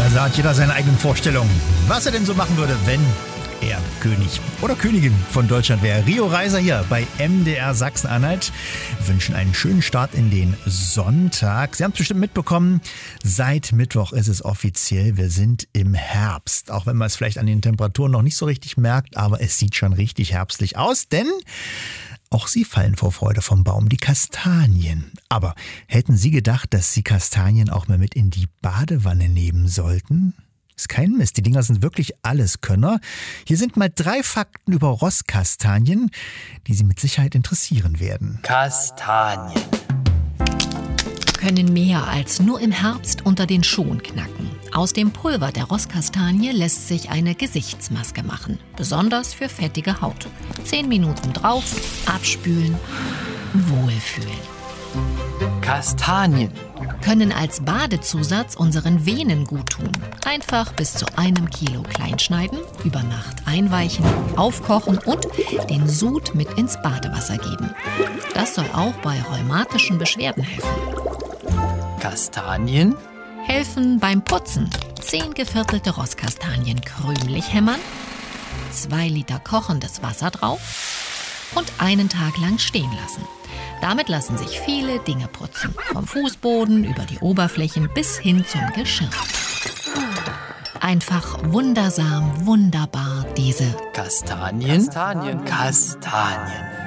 Also hat jeder seine eigenen Vorstellungen, was er denn so machen würde, wenn er König oder Königin von Deutschland wäre. Rio Reiser hier bei MDR Sachsen-Anhalt. Wir wünschen einen schönen Start in den Sonntag. Sie haben es bestimmt mitbekommen, seit Mittwoch ist es offiziell, wir sind im Herbst. Auch wenn man es vielleicht an den Temperaturen noch nicht so richtig merkt, aber es sieht schon richtig herbstlich aus, denn auch sie fallen vor Freude vom Baum, die Kastanien. Aber hätten Sie gedacht, dass Sie Kastanien auch mal mit in die Badewanne nehmen sollten? Ist kein Mist, die Dinger sind wirklich Alleskönner. Hier sind mal 3 Fakten über Rosskastanien, die Sie mit Sicherheit interessieren werden. Kastanien können mehr als nur im Herbst unter den Schuhen knacken. Aus dem Pulver der Rosskastanie lässt sich eine Gesichtsmaske machen, besonders für fettige Haut. 10 Minuten drauf, abspülen, wohlfühlen. Kastanien können als Badezusatz unseren Venen guttun. Einfach bis zu 1 Kilo kleinschneiden, über Nacht einweichen, aufkochen und den Sud mit ins Badewasser geben. Das soll auch bei rheumatischen Beschwerden helfen. Kastanien helfen beim Putzen. 10 geviertelte Rosskastanien krümelig hämmern, 2 Liter kochendes Wasser drauf und einen Tag lang stehen lassen. Damit lassen sich viele Dinge putzen. Vom Fußboden über die Oberflächen bis hin zum Geschirr. Einfach wundersam, wunderbar diese Kastanien.